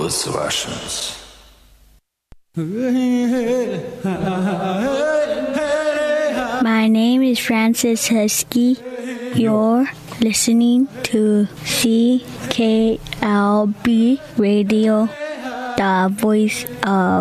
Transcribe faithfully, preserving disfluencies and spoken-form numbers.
those Russians. My name is Francis Husky. You're listening to C K L B Radio, the voice of